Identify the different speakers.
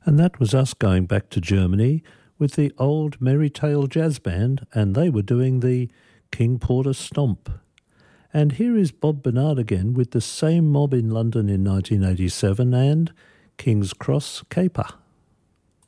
Speaker 1: And that was us going back to Germany with the Old Merry Tale Jazz Band, and they were doing the King Porter Stomp. And here is Bob Bernard again with the same mob in London in 1987 and King's Cross Caper.